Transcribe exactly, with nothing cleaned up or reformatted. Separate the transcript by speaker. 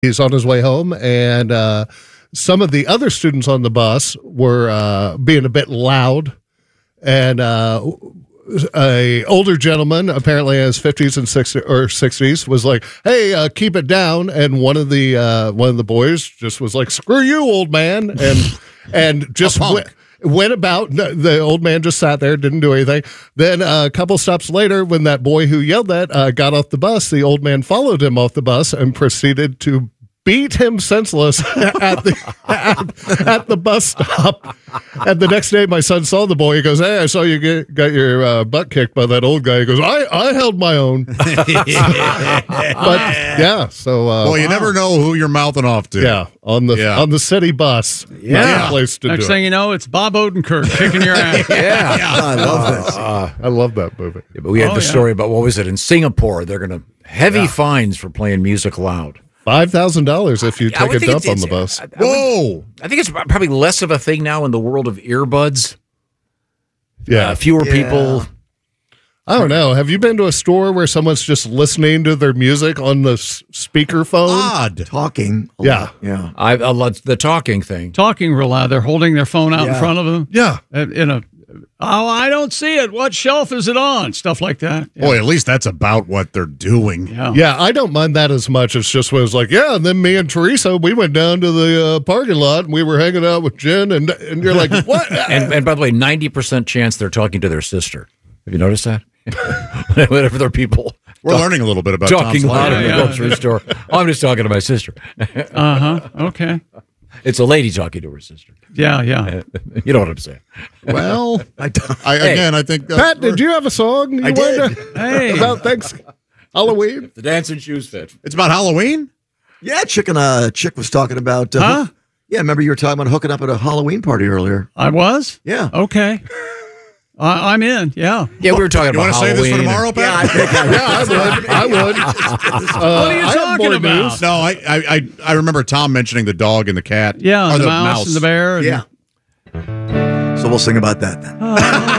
Speaker 1: He's on his way home, and uh, some of the other students on the bus were uh, being a bit loud, and uh, a older gentleman, apparently in his fifties and sixties or sixties, was like, "Hey, uh, keep it down!" And one of the uh, one of the boys just was like, "Screw you, old man!" and and just went, went about. The old man just sat there, didn't do anything. Then uh, a couple stops later, when that boy who yelled that uh, got off the bus, the old man followed him off the bus and proceeded to beat him senseless at the at, at the bus stop. And the next day, my son saw the boy. He goes, "Hey, I saw you get, got your uh, butt kicked by that old guy." He goes, I, I held my own. But, yeah, so... Uh,
Speaker 2: well, you wow. never know who you're mouthing off to.
Speaker 1: Yeah, on the yeah. on the city bus.
Speaker 3: Yeah.
Speaker 1: Place to
Speaker 4: Next
Speaker 1: do
Speaker 4: thing
Speaker 1: it.
Speaker 4: you know, it's Bob Odenkirk kicking your ass.
Speaker 3: yeah.
Speaker 2: yeah.
Speaker 3: I love this.
Speaker 1: Uh, I love that movie.
Speaker 3: Yeah, but we had
Speaker 4: oh,
Speaker 3: the
Speaker 4: yeah.
Speaker 3: story about, what was it, in Singapore, they're going to... Heavy yeah. fines for playing music loud.
Speaker 1: five thousand dollars if you
Speaker 3: I
Speaker 1: take a dump
Speaker 3: it's,
Speaker 1: on
Speaker 3: it's,
Speaker 1: the bus.
Speaker 3: I, I
Speaker 2: Whoa!
Speaker 3: Would, I think it's probably less of a thing now in the world of earbuds.
Speaker 1: Yeah.
Speaker 3: Uh, fewer
Speaker 2: yeah.
Speaker 3: people.
Speaker 1: I don't know. Have you been to a store where someone's just listening to their music on the s- speaker phone?
Speaker 2: Odd.
Speaker 5: Talking. a
Speaker 1: Yeah.
Speaker 5: lot. Yeah.
Speaker 3: I, I love the talking thing.
Speaker 4: Talking real loud. They're holding their phone out
Speaker 5: Yeah.
Speaker 4: in front of them.
Speaker 1: Yeah.
Speaker 4: In in a, oh, I don't see it. What shelf is it on? Stuff like that. Yeah.
Speaker 2: Boy, at least that's about what they're doing.
Speaker 4: Yeah.
Speaker 1: Yeah, I don't mind that as much. It's just when it's like, yeah, and then me and Teresa, we went down to the uh, parking lot and we were hanging out with Jen, and and you're like, what?
Speaker 3: And, and by the way, ninety percent chance they're talking to their sister. Have you noticed that? Whenever there are people
Speaker 2: We're
Speaker 3: talk,
Speaker 2: learning a little bit about
Speaker 3: talking
Speaker 2: Tom's
Speaker 3: loud
Speaker 2: life.
Speaker 3: in the
Speaker 4: Yeah, yeah.
Speaker 3: grocery store. Oh, I'm just talking to my sister.
Speaker 4: Uh huh. Okay.
Speaker 3: It's a lady talking to her sister.
Speaker 4: Yeah. Yeah.
Speaker 3: You know what I'm saying.
Speaker 1: Well,
Speaker 5: I don't.
Speaker 2: I,
Speaker 3: Hey.
Speaker 2: again, I think. Uh,
Speaker 1: Pat, did you have a song you
Speaker 5: I
Speaker 1: wanted
Speaker 5: did.
Speaker 1: to-
Speaker 4: Hey.
Speaker 1: about thanks Halloween?
Speaker 3: The dancing shoes fit.
Speaker 2: It's about Halloween?
Speaker 5: Yeah, chick and uh, chick was talking about. Uh,
Speaker 4: Huh?
Speaker 5: Yeah, remember you were talking about hooking up at a Halloween party earlier.
Speaker 4: I was.
Speaker 5: Yeah.
Speaker 4: Okay. I, I'm in. Yeah.
Speaker 3: Yeah, we were talking
Speaker 2: You
Speaker 3: about
Speaker 2: want to save this for
Speaker 3: Halloween.
Speaker 2: tomorrow, Pat?
Speaker 1: Yeah, I would. I would. Uh,
Speaker 4: What are you
Speaker 1: I have
Speaker 4: talking
Speaker 1: more
Speaker 4: about?
Speaker 1: news.
Speaker 2: No, I, I, I, I remember Tom mentioning the dog and the cat.
Speaker 4: Yeah.
Speaker 2: Or
Speaker 4: The, mouse, and the bear. And
Speaker 5: Yeah. So we'll sing about that then.